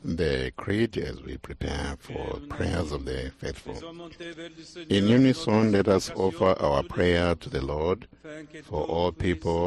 the creed as we prepare for prayers of the faithful. In unison, let us offer our prayer to the Lord for all people